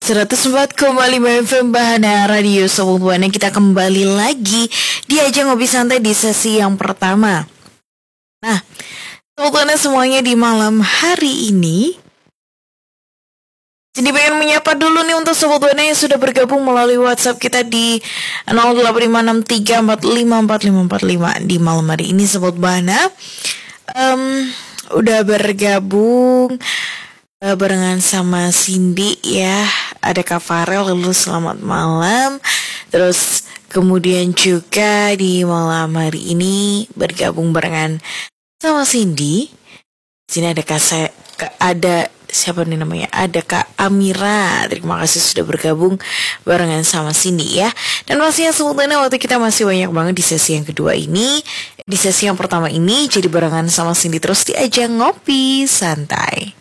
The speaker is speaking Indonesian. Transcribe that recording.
104,5 FM Bahana Radio Sobat Buana. Kita kembali lagi di Ajang Ngopi Santai di sesi yang pertama. Nah, Sobat Buana semuanya di malam hari ini, jadi pengen menyapa dulu nih untuk Sobat Buana yang sudah bergabung melalui WhatsApp kita di 085634544545 di malam hari ini. Sobat Buana udah bergabung barengan sama Cindy ya, ada Kak Farel, lalu selamat malam. Terus kemudian juga di malam hari ini bergabung barengan sama Cindy. Sini ada ada siapa nih namanya? Ada Kak Amira. Terima kasih sudah bergabung barengan sama Cindy ya. Dan pastinya sebetulnya waktu kita masih banyak banget di sesi yang kedua ini. Di sesi yang pertama ini jadi barengan sama Cindy terus di Ajang Ngopi Santai.